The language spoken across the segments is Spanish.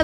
las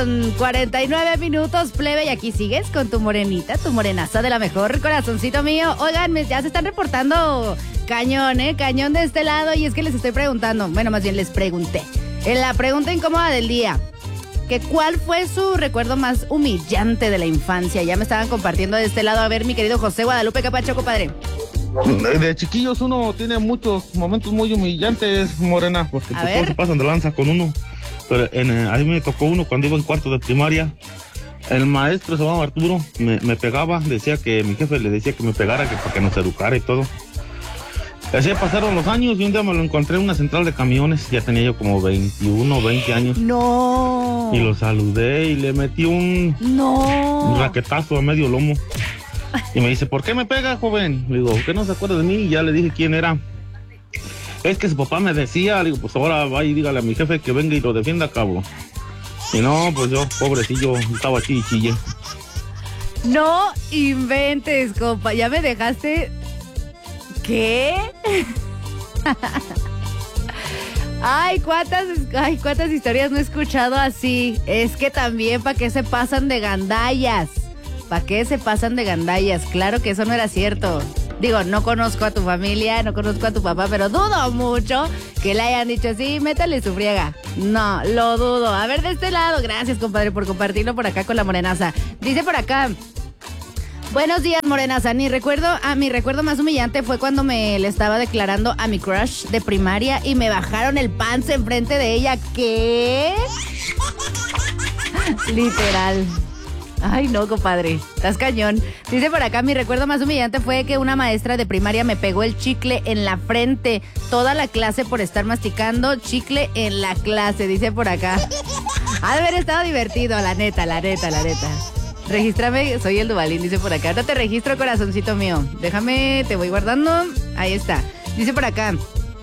9:49, plebe, y aquí sigues con tu morenita, tu morenaza de la mejor, corazoncito mío. Oigan, ya se están reportando cañón, cañón de este lado, y es que les estoy preguntando, bueno, más bien les pregunté, en la pregunta incómoda del día, que ¿cuál fue su recuerdo más humillante de la infancia? Ya me estaban compartiendo de este lado. A ver, mi querido José Guadalupe Capacho, compadre. De chiquillos uno tiene muchos momentos muy humillantes, Morena, porque pues todos se pasan de lanza con uno. Pero a mí me tocó uno cuando iba en cuarto de primaria. El maestro se llamaba Arturo, me pegaba, decía que mi jefe le decía que me pegara, que para que nos educara y todo. Así pasaron los años y un día me lo encontré en una central de camiones. Ya tenía yo como 21, 20 años. No. Y lo saludé y le metí un raquetazo a medio lomo. Y me dice, ¿por qué me pega, joven? Le digo, ¿por qué no se acuerda de mí? Y ya le dije quién era. Es que su papá me decía. Le digo, pues ahora vaya y dígale a mi jefe que venga y lo defienda, cabrón. Y no, pues yo, pobrecillo, estaba chille. No inventes, compa. Ya me dejaste... ¿Qué? Ay, cuántas historias no he escuchado así. Es que también, ¿para qué se pasan de gandallas? ¿Para qué se pasan de gandallas? Claro que eso no era cierto. Digo, no conozco a tu familia, no conozco a tu papá, pero dudo mucho que le hayan dicho así, métale su friega. No, lo dudo. A ver, de este lado, gracias, compadre, por compartirlo por acá con la morenaza. Dice por acá... Buenos días, morenaza. Mi recuerdo más humillante fue cuando me le estaba declarando a mi crush de primaria y me bajaron el pants enfrente de ella. ¿Qué? Literal. Ay, no, compadre. Estás cañón. Dice por acá, mi recuerdo más humillante fue que una maestra de primaria me pegó el chicle en la frente. Toda la clase por estar masticando chicle en la clase, dice por acá. Ha de haber estado divertido, la neta. Regístrame, soy el Duvalín, dice por acá. No te registro, corazoncito mío. Déjame, te voy guardando. Ahí está. Dice por acá.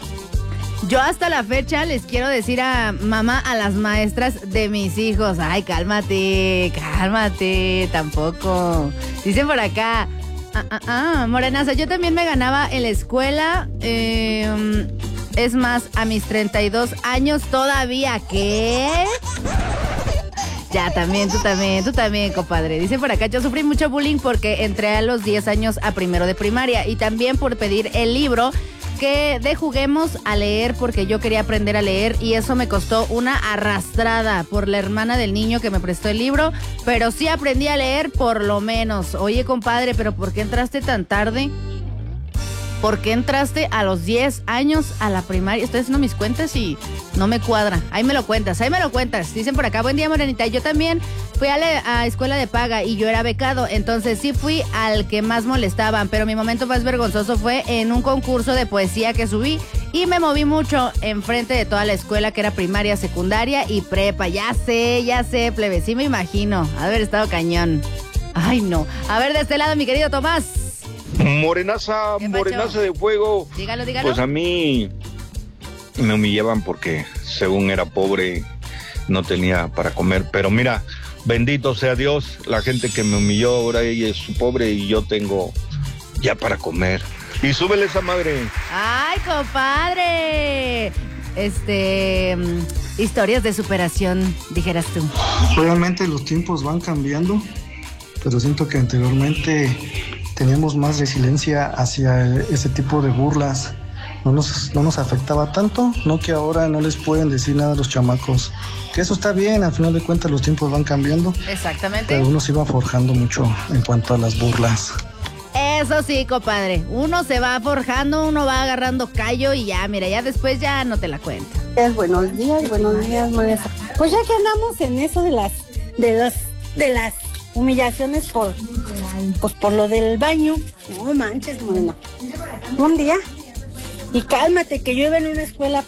Yo hasta la fecha les quiero decir a mamá a las maestras de mis hijos. Ay, cálmate, tampoco. Dice por acá. Morenaza, yo también me ganaba en la escuela. Es más, a mis 32 años todavía. ¿Qué? Ya, tú también, compadre. Dice por acá, yo sufrí mucho bullying porque entré a los 10 años a primero de primaria y también por pedir el libro que de Juguemos a leer porque yo quería aprender a leer y eso me costó una arrastrada por la hermana del niño que me prestó el libro, pero sí aprendí a leer por lo menos. Oye, compadre, ¿pero por qué entraste tan tarde? ¿Por qué entraste a los 10 años a la primaria? Estoy haciendo mis cuentas y no me cuadra. Ahí me lo cuentas. Dicen por acá, buen día, morenita. Yo también fui a escuela de paga y yo era becado. Entonces sí fui al que más molestaban. Pero mi momento más vergonzoso fue en un concurso de poesía que subí. Y me moví mucho enfrente de toda la escuela que era primaria, secundaria y prepa. Ya sé, plebe. Sí me imagino. Haber estado cañón. Ay, no. A ver, de este lado, mi querido Tomás. Morenaza de fuego. Dígalo. Pues a mí me humillaban porque según era pobre no tenía para comer, pero mira, bendito sea Dios, la gente que me humilló ahora ella es pobre y yo tengo ya para comer. Y súbele esa madre. Ay, compadre. Historias de superación, dijeras tú. Realmente los tiempos van cambiando, pero siento que anteriormente teníamos más resiliencia hacia ese tipo de burlas. No nos afectaba tanto, no que ahora no les pueden decir nada a los chamacos. Que eso está bien, al final de cuentas los tiempos van cambiando. Exactamente. Pero uno se iba forjando mucho en cuanto a las burlas. Eso sí, compadre. Uno se va forjando, uno va agarrando callo y ya, mira, ya después ya no te la cuento. Buenos días, Morena. Pues ya que andamos en eso de las humillaciones por lo del baño. No manches, Morena. Un día, y cálmate, que yo iba en una escuela,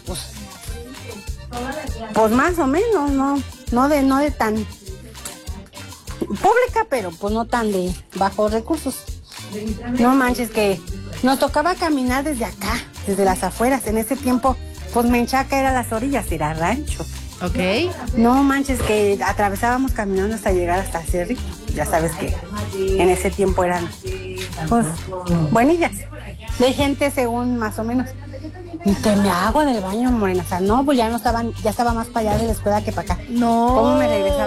pues más o menos, no de tan pública, pero pues no tan de bajos recursos. No manches, que nos tocaba caminar desde acá, desde las afueras. En ese tiempo, pues Menchaca era las orillas, era rancho. Ok. No manches, que atravesábamos caminando hasta llegar hasta Cerrito. Ya sabes que en ese tiempo eran, pues, buenillas. De gente según más o menos. Y te me hago del baño, Morena. O sea, no, pues ya estaba más para allá de la escuela que para acá. No. ¿Cómo me regresé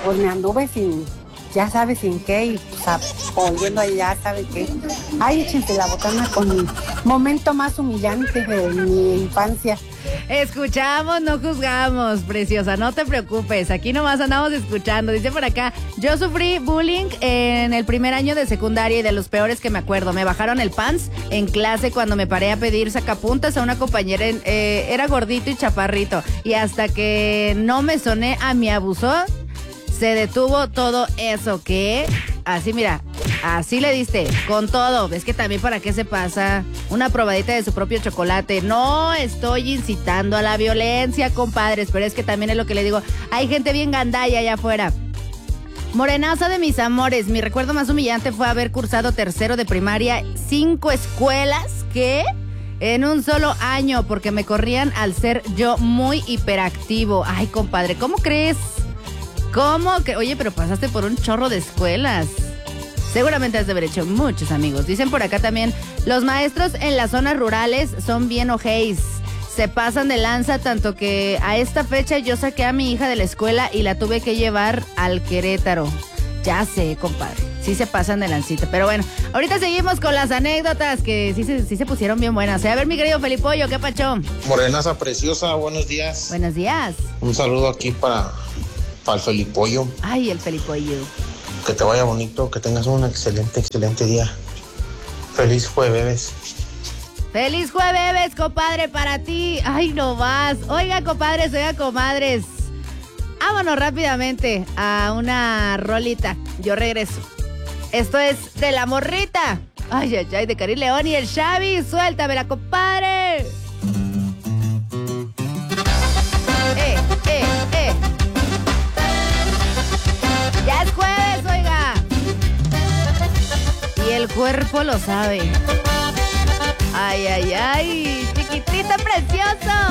pues me anduve sin, ya sabes sin qué, y pues volviendo allá, ¿sabe qué? Ay, échense la botana con mi momento más humillante de mi infancia. Escuchamos, no juzgamos, preciosa, no te preocupes, aquí nomás andamos escuchando. Dice por acá, yo sufrí bullying en el primer año de secundaria y de los peores que me acuerdo. Me bajaron el pants en clase cuando me paré a pedir sacapuntas a una compañera, era gordito y chaparrito, y hasta que no me soné a mi abusó, se detuvo todo eso. ¿Qué? Así, mira, así le diste, con todo. Es que también, ¿para qué se pasa? Una probadita de su propio chocolate. No estoy incitando a la violencia, compadres, pero es que también es lo que le digo. Hay gente bien gandalla allá afuera. Morenaza de mis amores, mi recuerdo más humillante fue haber cursado tercero de primaria, 5 escuelas, ¿qué? En un solo año, porque me corrían al ser yo muy hiperactivo. Ay, compadre, ¿cómo crees? ¿Cómo que? Oye, pero pasaste por un chorro de escuelas. Seguramente has de haber hecho muchos amigos. Dicen por acá también, los maestros en las zonas rurales son bien ojéis. Se pasan de lanza, tanto que a esta fecha yo saqué a mi hija de la escuela y la tuve que llevar al Querétaro. Ya sé, compadre, sí se pasan de lancita. Pero bueno, ahorita seguimos con las anécdotas que sí se pusieron bien buenas. A ver, mi querido Felipollo, ¿qué pachón? Morenaza preciosa, buenos días. Buenos días. Un saludo aquí para el Felipollo. Ay, el Felipollo. Que te vaya bonito, que tengas un excelente día. Feliz jueves. Feliz jueves, compadre, para ti. Ay, no más. Oiga, compadres, oiga, comadres. Vámonos rápidamente a una rolita. Yo regreso. Esto es de La Morrita. Ay, de Karim León y el Xavi. Suéltamela, compadre. Ya es jueves, oiga. Y el cuerpo lo sabe. Ay, chiquitito precioso.